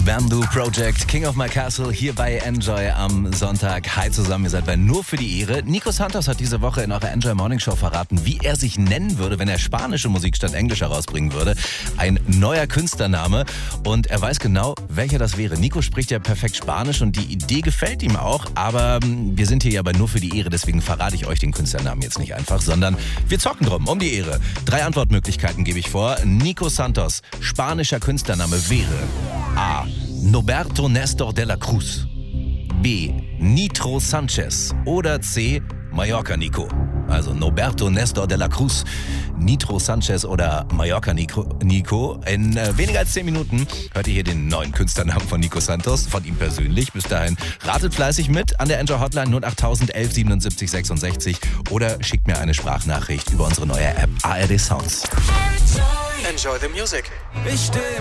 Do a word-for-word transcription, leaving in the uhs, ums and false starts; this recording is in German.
Bamboo Project, King of My Castle, hier bei Enjoy am Sonntag. Hi zusammen, ihr seid bei Nur für die Ehre. Nico Santos hat diese Woche in eurer Enjoy Morning Show verraten, wie er sich nennen würde, wenn er spanische Musik statt Englisch herausbringen würde. Ein neuer Künstlername und er weiß genau, welcher das wäre. Nico spricht ja perfekt Spanisch und die Idee gefällt ihm auch, aber wir sind hier ja bei Nur für die Ehre, deswegen verrate ich euch den Künstlernamen jetzt nicht einfach, sondern wir zocken drum, um die Ehre. Drei Antwortmöglichkeiten gebe ich vor. Nico Santos, spanischer Künstlername wäre A. Noberto Nestor de la Cruz, B. Nitro Sanchez oder C. Mallorca Nico. Also Noberto Nestor de la Cruz, Nitro Sanchez oder Mallorca Nico. Nico. In äh, weniger als zehn Minuten hört ihr hier den neuen Künstlernamen von Nico Santos, von ihm persönlich. Bis dahin ratet fleißig mit an der Enjoy Hotline null acht null null eins siebenundsiebzig sechsundsechzig oder schickt mir eine Sprachnachricht über unsere neue App A R D Sounds. Enjoy the music. Ich steh